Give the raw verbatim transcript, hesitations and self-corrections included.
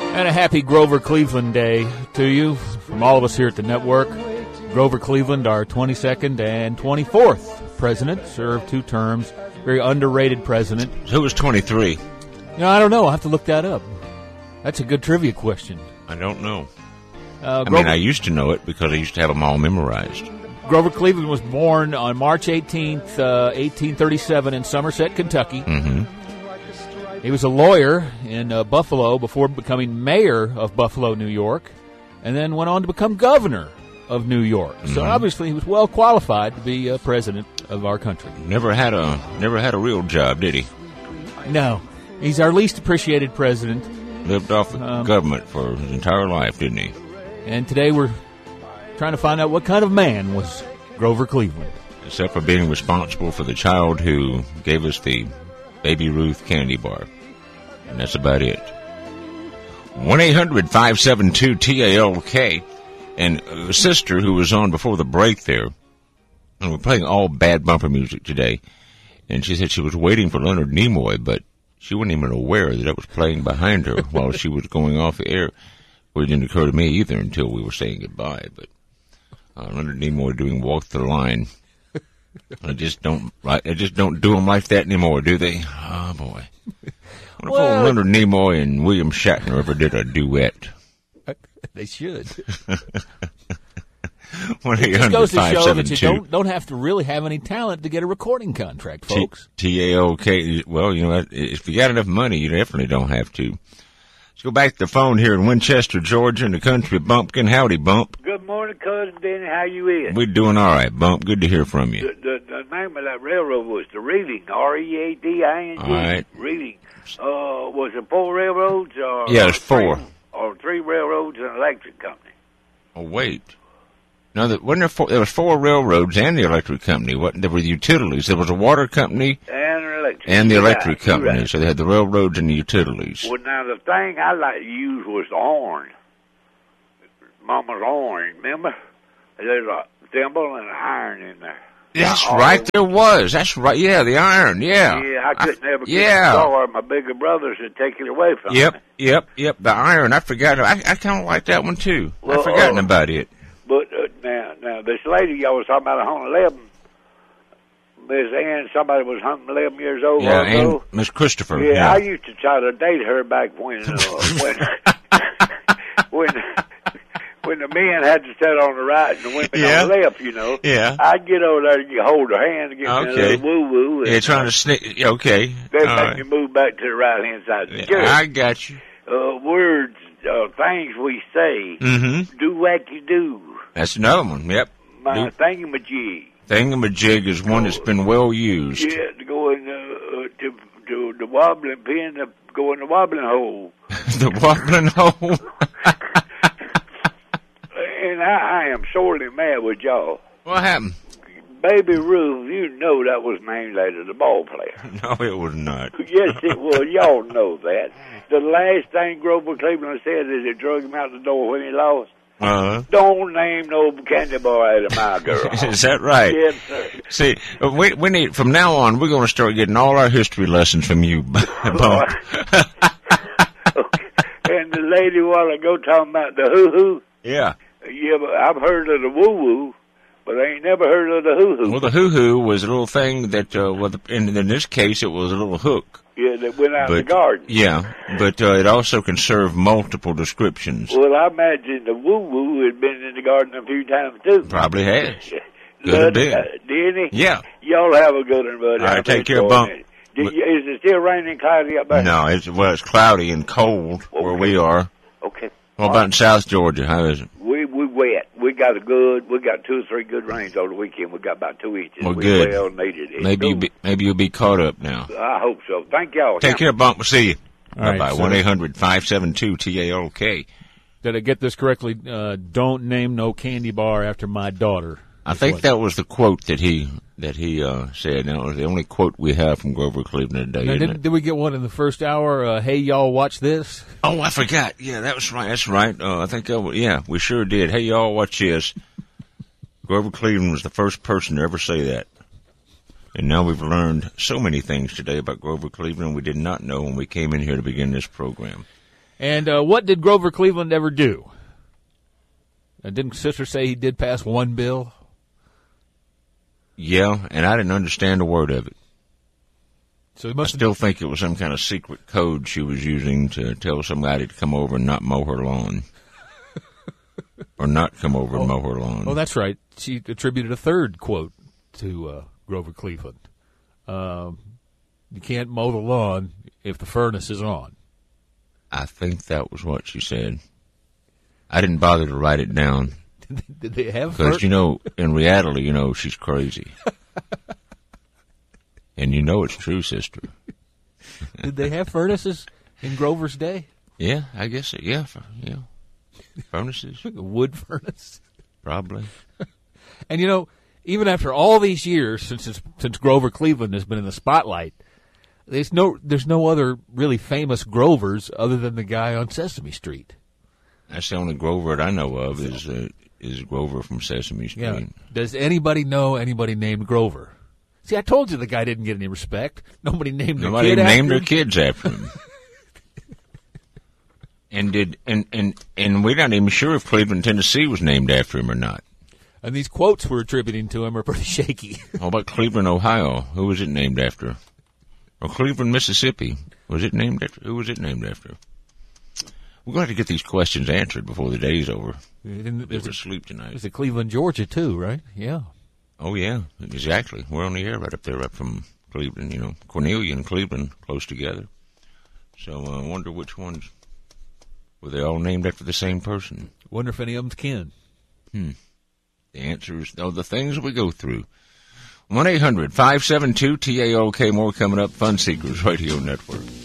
And a happy Grover Cleveland Day to you from all of us here at the network. Grover Cleveland, our twenty-second and twenty-fourth president, served two terms. Very underrated president. Who was twenty-three? You know, I don't know. I'll have to look that up. That's a good trivia question. I don't know. Uh, I mean, I used to know it because I used to have them all memorized. Grover Cleveland was born on March eighteenth, uh, eighteen thirty-seven in Somerset, Kentucky. Mm-hmm. He was a lawyer in uh, Buffalo before becoming mayor of Buffalo, New York, and then went on to become governor of New York. Mm-hmm. So obviously he was well qualified to be uh, president of our country. Never had a never had a real job, did he? No. He's our least appreciated president. Lived off the um, government for his entire life, didn't he? And today we're trying to find out what kind of man was Grover Cleveland. Except for being responsible for the child who gave us the Baby Ruth candy bar. And that's about it. one eight hundred five seven two T A L K. And a sister who was on before the break there, and we're playing all bad bumper music today, and she said she was waiting for Leonard Nimoy, but she wasn't even aware that it was playing behind her while she was going off the air. Well, it didn't occur to me either until we were saying goodbye, but uh, Leonard Nimoy doing Walk the Line. I just don't, I just don't do them like that anymore, do they? Oh boy! What if well, Leonard Nimoy and William Shatner ever did a duet? They should. one eight hundred five seven two It just goes to show that you don't don't have to really have any talent to get a recording contract, folks. T A O K. Well, you know, if you got enough money, you definitely don't have to. Let's go back to the phone here in Winchester, Georgia, in the country Bumpkin. Howdy, Bump. Good morning, Cousin Denny. How you is? We're doing all right, Bump. Good to hear from you. The, the, the name of that railroad was the Reading, R E A D I N G. All right. Reading. Uh, was it four railroads? Or, yeah, it's four. Three, or three railroads and an electric company. Oh, wait. No, there, wasn't there, four, there was four railroads and the electric company. What, there were utilities. There was a water company. And an electric. And the electric right, company. Right. So they had the railroads and the utilities. Well, now, the thing I like to use was the horn. Mama's horn, remember? There's a thimble and an iron in there. That's oh, right, there was. That's right. Yeah, the iron, yeah. Yeah, I couldn't I, ever get yeah. the car. My bigger brothers would take it away from yep, me. Yep, yep, the iron. I forgot. I, I kind of like that one, too. Well, I've forgotten uh, about it. But uh, now, now, this lady y'all was talking about, one eleven, Miss Ann, somebody was one hundred eleven years old. Yeah, and Miss Christopher. Yeah, yeah, I used to try to date her back when, uh, when, when, when the men had to sit on the right and the women yeah. on the left, you know. Yeah. I'd get over there and hold her hand and give okay. me a little woo-woo. Yeah, trying to sneak. Okay. Then All make right. me move back to the right-hand side of the church. I got you. Uh, words, uh, things we say, mm-hmm. do what you do. That's another one, yep. My do. thingamajig. Thingamajig is one that's been well used. Yeah, to go in the, uh, to, to the wobbling pin, to go in the wobbling hole. The wobbling hole? And I, I am sorely mad with y'all. What happened? Baby Ruth, you know that was named after the ball player. No, it was not. Yes, it was. Y'all know that. The last thing Grover Cleveland said is they drug him out the door when he lost. Uh-huh. Don't name no candy bar out of my girl. Is that right? Yes, sir. See, we, we need, from now on, we're going to start getting all our history lessons from you, Bump. Okay. And the lady a while ago talking about the hoo-hoo. Yeah. Yeah, but I've heard of the woo-woo, but I ain't never heard of the hoo-hoo. Well, the hoo-hoo was a little thing that, uh, well, in, in this case, it was a little hook. Yeah, that went out but, in the garden. Yeah, but uh, it also can serve multiple descriptions. Well, I imagine the woo-woo had been in the garden a few times, too. Probably has. Could have been. Uh, did he? Yeah. Y'all have a good one, buddy. All right, take care, Bump. It. Did you, is it still raining cloudy up there? No, it's, well, it's cloudy and cold okay. where we are. Okay. What about right. in South Georgia? How is it? We we wet. We got a good. We got two or three good rains over the weekend. We got about two inches. Well, we good. well needed it. Maybe you be, maybe you'll be caught up now. I hope so. Thank y'all. Take care, Bump. We'll see you. All bye right, one eight hundred five seven two T A L K. Did I get this correctly? Uh, don't name no candy bar after my daughter. I think what? that was the quote that he that he uh, said. That was the only quote we have from Grover Cleveland today. Now, isn't did, it? did we get one in the first hour? Uh, hey, y'all, watch this. Oh, I forgot. Yeah, that was right. That's right. Uh, I think that was, yeah, we sure did. Hey, y'all, watch this. Grover Cleveland was the first person to ever say that. And now we've learned so many things today about Grover Cleveland we did not know when we came in here to begin this program. And uh, what did Grover Cleveland ever do? Uh, didn't Sister say he did pass one bill? Yeah, and I didn't understand a word of it. So he I must have still think it was some kind of secret code she was using to tell somebody to come over and not mow her lawn. Or not come over and mow her lawn. Oh, that's right. She attributed a third quote to uh, Grover Cleveland. Um, you can't mow the lawn if the furnace is on. I think that was what she said. I didn't bother to write it down. Did they have Because, fur- you know, in reality, you know, she's crazy. And you know it's true, sister. Did they have furnaces in Grover's day? Yeah, I guess so. Yeah, yeah. Furnaces? A wood furnace? Probably. And, you know, even after all these years since it's, since Grover Cleveland has been in the spotlight, there's no there's no other really famous Grovers other than the guy on Sesame Street. That's the only Grover that I know of is uh, is Grover from Sesame Street. Yeah. Does anybody know anybody named Grover? See, I told you the guy didn't get any respect. Nobody named their Nobody kid named after their him. kids after him. and did and, and and we're not even sure if Cleveland, Tennessee was named after him or not. And these quotes we're attributing to him are pretty shaky. How about Cleveland, Ohio? Who was it named after? Or Cleveland, Mississippi? Was it named after? Who was it named after? We're going to have to get these questions answered before the day's over. And There's There's a a, sleep tonight. there's a Cleveland, Georgia, too, right? Yeah. Oh, yeah, exactly. We're on the air right up there, up from Cleveland, you know. Cornelia and Cleveland close together. So uh, I wonder which ones. Were they all named after the same person? Wonder if any of them's kin. Hmm. The answer is, oh, the things we go through. one eight hundred five seven two T A L K. More coming up. Fun Seekers Radio Network.